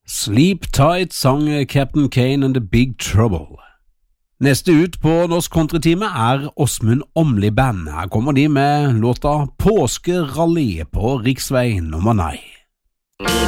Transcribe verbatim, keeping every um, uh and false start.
Sleep Tight sang Captain Kane and the Big Trouble. Neste ut på Norsk Countrytime er Åsmund Åmli Band. Her kommer de med låta Påskerally på riksvei nummer ni.